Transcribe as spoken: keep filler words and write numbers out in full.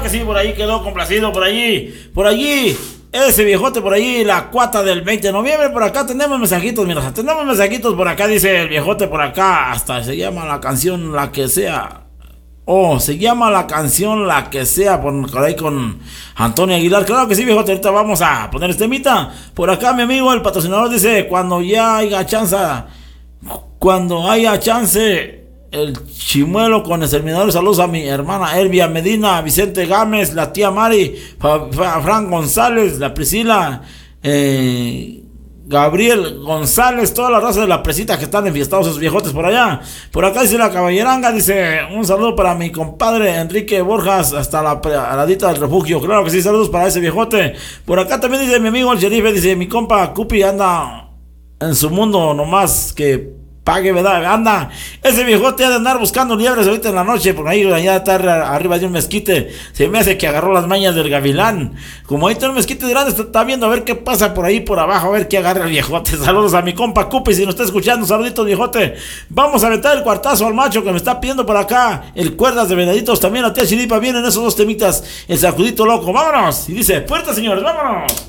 que sí, por ahí quedó complacido, por allí, por allí. Ese viejote por ahí, la cuata del veinte de noviembre, por acá tenemos mensajitos, mira, tenemos mensajitos por acá, dice el viejote por acá, hasta se llama la canción La Que Sea. Oh, se llama la canción La Que Sea, por, por ahí con Antonio Aguilar. Claro que sí, viejote, ahorita vamos a poner este temita. Por acá mi amigo, el patrocinador, dice, cuando ya haya chance, cuando haya chance... El Chimuelo con exterminadores. Saludos a mi hermana Elvia Medina, Vicente Gámez, la tía Mari, Fran González, la Priscila, eh, Gabriel González, toda la raza de la presita que están enfiestados esos viejotes por allá. Por acá dice la caballeranga, dice un saludo para mi compadre Enrique Borjas, hasta la aladita del refugio. Claro que sí, saludos para ese viejote. Por acá también dice mi amigo el sheriff, dice mi compa Cupi anda en su mundo nomás que pague, ¿verdad? Anda, ese viejote ha de andar buscando liebres ahorita en la noche, porque ahí allá está arriba de un mezquite. Se me hace que agarró las mañas del gavilán. Como ahí está un mezquite grande, está, está viendo a ver qué pasa por ahí por abajo, a ver qué agarra el viejote. Saludos a mi compa Cupi, si nos está escuchando, saluditos viejote. Vamos a aventar el cuartazo al macho que me está pidiendo por acá. El cuerdas de venaditos, también la tía Chiripa, vienen esos dos temitas. El sacudito loco, vámonos. Y dice, puerta señores, vámonos.